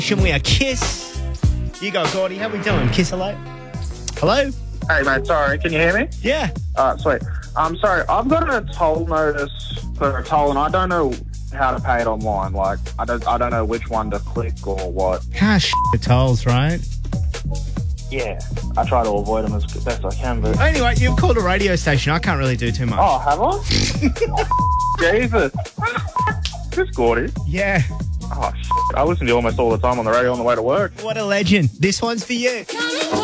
We are Kiss. You go, Gordy. How we doing? Kiss, hello? Hello? Hey, mate, sorry, can you hear me? Yeah. Sweet. I'm sorry, I've got a toll notice for a toll and I don't know how to pay it online. Like, I don't know which one to click or what. The tolls, right? Yeah, I try to avoid them as best I can, but... Anyway, you've called a radio station. I can't really do too much. Oh, have I? Jesus. This Gordy. Yeah. Oh, I listen to you almost all the time on the radio on the way to work. What a legend. This one's for you.